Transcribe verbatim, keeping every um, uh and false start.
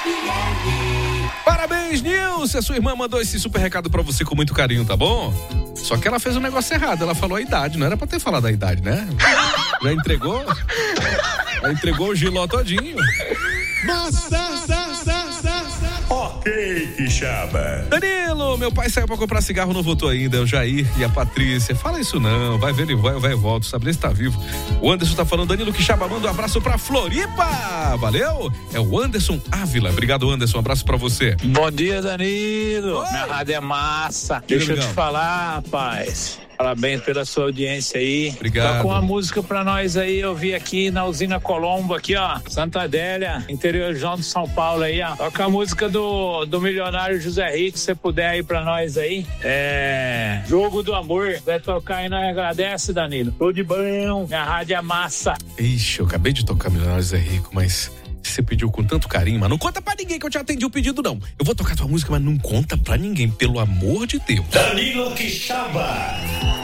Parabéns, Nilce! A sua irmã mandou esse super recado pra você com muito carinho, tá bom? Só que ela fez um negócio errado, ela falou a idade, não era pra ter falado a idade, né? Já entregou? Já entregou o giló todinho. Ok, Quixaba. Danilo, meu pai saiu pra comprar cigarro, não voltou ainda. O Jair e a Patrícia. Fala isso não, vai ver, ele vai, vai e volta. Sabe nem se tá vivo. O Anderson tá falando, Danilo Quixaba, manda um abraço pra Floripa. Valeu? É o Anderson Ávila. Obrigado, Anderson. Um abraço pra você. Bom dia, Danilo. Oi. Minha rádio é massa. Que Deixa legal. eu te falar, rapaz. Parabéns pela sua audiência aí. Obrigado. Toca uma música pra nós aí, eu vi aqui na usina Colombo, aqui ó, Santa Adélia, interiorzão de São Paulo aí, ó. Toca a música do, do milionário José Rico, se você puder aí pra nós aí. É... Jogo do Amor. Vai tocar aí, nós agradece, Danilo. Tudo de bom. Minha rádio é massa. Ixi, eu acabei de tocar Milionários é Rico, mas você pediu com tanto carinho, mas não conta pra ninguém que eu te atendi o pedido, não. Eu vou tocar tua música, mas não conta pra ninguém, pelo amor de Deus. Danilo Quixaba.